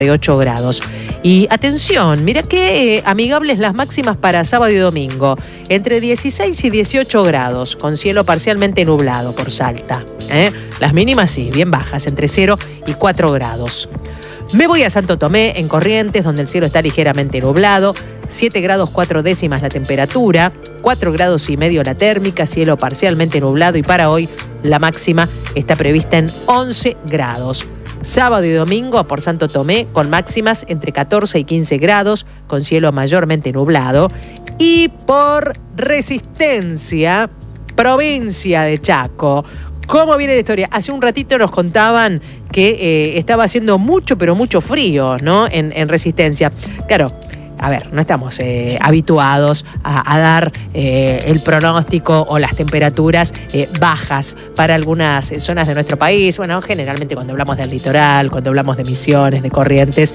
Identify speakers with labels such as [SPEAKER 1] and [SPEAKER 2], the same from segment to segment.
[SPEAKER 1] de 8 grados. Y atención, mira qué amigables las máximas para sábado y domingo. Entre 16 y 18 grados, con cielo parcialmente nublado por Salta. Las mínimas sí, bien bajas, entre 0 y 4 grados. Me voy a Santo Tomé, en Corrientes, donde el cielo está ligeramente nublado. 7 grados 4 décimas la temperatura, 4 grados y medio la térmica, cielo parcialmente nublado, y para hoy la máxima está prevista en 11 grados. Sábado y domingo por Santo Tomé con máximas entre 14 y 15 grados, con cielo mayormente nublado. Y por Resistencia, provincia de Chaco. ¿Cómo viene la historia? Hace un ratito nos contaban que estaba haciendo mucho, pero mucho frío, ¿no? En Resistencia. Claro. A ver, no estamos habituados a dar el pronóstico o las temperaturas bajas para algunas zonas de nuestro país. Bueno, generalmente cuando hablamos del litoral, cuando hablamos de Misiones, de Corrientes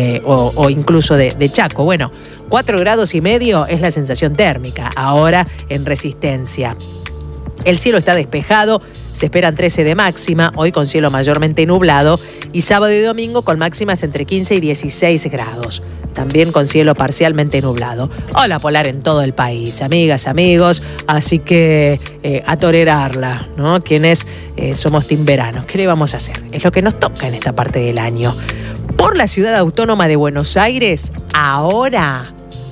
[SPEAKER 1] o incluso de Chaco. Bueno, 4 grados y medio es la sensación térmica ahora en Resistencia. El cielo está despejado, se esperan 13 de máxima, hoy con cielo mayormente nublado, y sábado y domingo con máximas entre 15 y 16 grados, también con cielo parcialmente nublado. Ola polar en todo el país, amigas, amigos, así que a tolerarla, ¿no? Quienes somos team verano, ¿qué le vamos a hacer? Es lo que nos toca en esta parte del año. Por la ciudad autónoma de Buenos Aires, ahora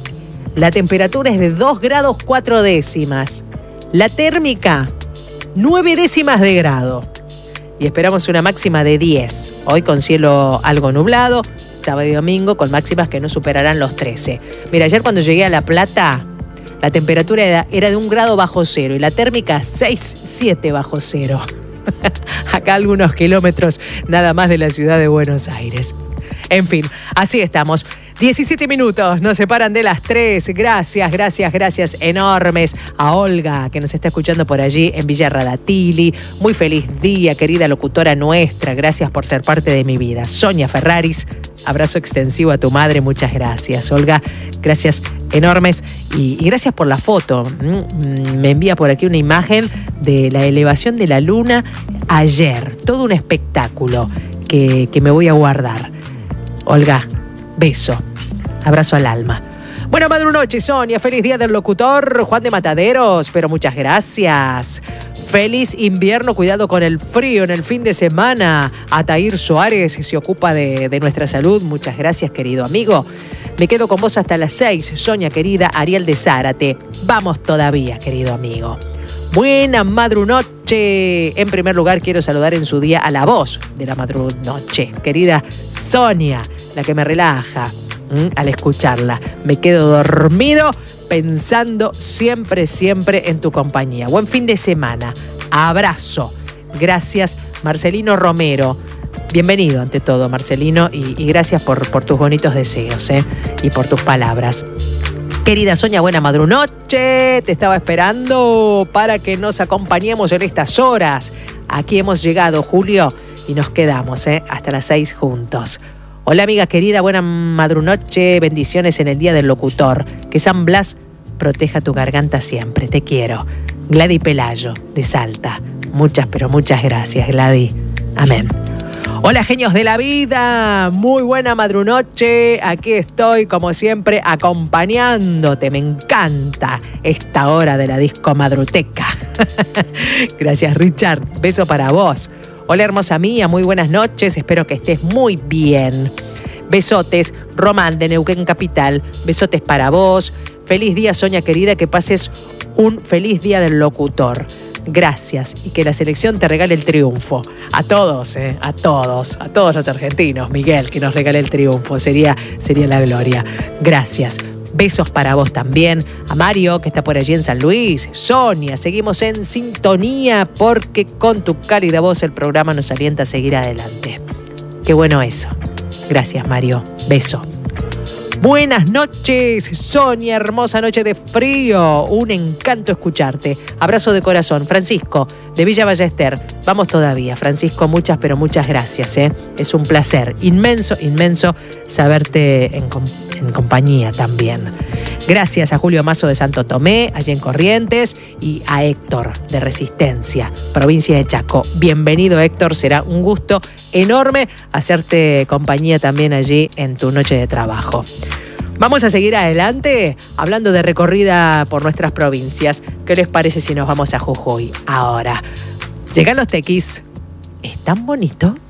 [SPEAKER 1] la temperatura es de 2 grados 4 décimas. La térmica, 9 décimas de grado. Y esperamos una máxima de 10. Hoy con cielo algo nublado, sábado y domingo con máximas que no superarán los 13. Mira, ayer cuando llegué a La Plata, la temperatura era de 1 grado bajo cero y la térmica 6,7 bajo cero. Acá algunos kilómetros nada más de la ciudad de Buenos Aires. En fin, así estamos. 17 minutos nos separan de las 3. Gracias enormes a Olga, que nos está escuchando por allí en Villa Radatili. Muy feliz día, querida locutora nuestra. Gracias por ser parte de mi vida. Sonia Ferraris, abrazo extensivo a tu madre. Muchas gracias, Olga. Gracias enormes y gracias por la foto. Me envía por aquí una imagen de la elevación de la luna ayer. Todo un espectáculo que me voy a guardar. Olga, beso, abrazo al alma. Bueno, madrunoche, Sonia, feliz día del locutor, Juan de Mataderos, pero muchas gracias. Feliz invierno, cuidado con el frío en el fin de semana. Atair Suárez se ocupa de nuestra salud, muchas gracias, querido amigo. Me quedo con vos hasta las 6, Sonia querida, Ariel de Zárate. Vamos todavía, querido amigo. Buena madrunoche. En primer lugar, quiero saludar en su día a la voz de la madrunoche, querida Sonia, la que me relaja al escucharla. Me quedo dormido pensando siempre en tu compañía. Buen fin de semana. Abrazo. Gracias, Marcelino Romero. Bienvenido ante todo, Marcelino, y gracias por tus bonitos deseos y por tus palabras. Querida Sonia, buena madrunoche. Te estaba esperando para que nos acompañemos en estas horas. Aquí hemos llegado, Julio, y nos quedamos hasta las 6 juntos. Hola, amiga querida, buena madrunoche. Bendiciones en el Día del Locutor. Que San Blas proteja tu garganta siempre. Te quiero. Gladys Pelayo, de Salta. Muchas, pero muchas gracias, Gladys. Amén. Hola, genios de la vida, muy buena madrunoche, aquí estoy como siempre acompañándote, me encanta esta hora de la disco madruteca. Gracias, Richard, beso para vos. Hola, hermosa mía, muy buenas noches, espero que estés muy bien. Besotes, Román de Neuquén Capital, besotes para vos. Feliz día, Sonia querida, que pases un feliz día del locutor. Gracias y que la selección te regale el triunfo. A todos, a todos los argentinos, Miguel, que nos regale el triunfo. Sería la gloria. Gracias. Besos para vos también. A Mario, que está por allí en San Luis. Sonia, seguimos en sintonía porque con tu cálida voz el programa nos alienta a seguir adelante. Qué bueno eso. Gracias, Mario. Beso. Buenas noches, Sonia, hermosa noche de frío. Un encanto escucharte. Abrazo de corazón. Francisco, de Villa Ballester. Vamos todavía, Francisco, muchas, pero muchas gracias. Es un placer inmenso saberte en compañía también. Gracias a Julio Mazo de Santo Tomé, allí en Corrientes, y a Héctor de Resistencia, provincia de Chaco. Bienvenido, Héctor, será un gusto enorme hacerte compañía también allí en tu noche de trabajo. Vamos a seguir adelante hablando de recorrida por nuestras provincias. ¿Qué les parece si nos vamos a Jujuy ahora? Llegan los tequis. ¿Es tan bonito?